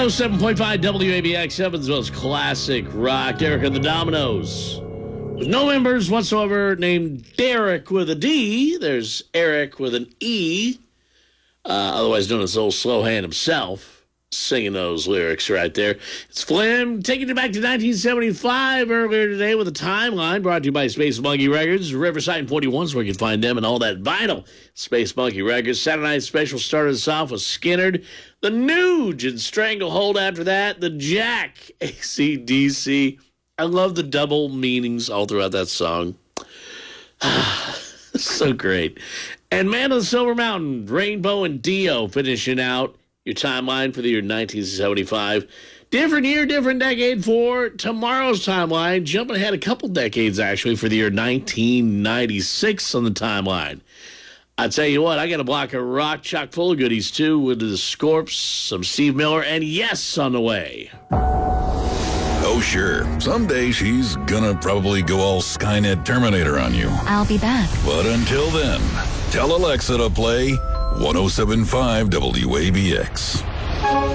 107.5 WABX, Evansville's classic rock. Derek and the Dominoes. With no members whatsoever named Derek with a D, there's Eric with an E, otherwise known as Old Slow Hand himself, singing those lyrics right there. It's Flim taking you back to 1975 earlier today with a timeline brought to you by Space Monkey Records. Riverside and 41 is where you can find them and all that vinyl. Space Monkey Records. Saturday Night Special started us off with Skynyrd. The Nuge and Stranglehold after that. The Jack, AC/DC. I love the double meanings all throughout that song. So great. And Man of the Silver Mountain, Rainbow and Dio finishing out your timeline for the year 1975. Different year, different decade for tomorrow's timeline. Jumping ahead a couple decades, actually, for the year 1996 on the timeline. I tell you what, I got a block of rock chock full of goodies, too, with the Scorps, some Steve Miller, and Yes on the way. Oh, sure. Someday she's gonna probably go all Skynet Terminator on you. I'll be back. But until then, tell Alexa to play 107.5 WABX.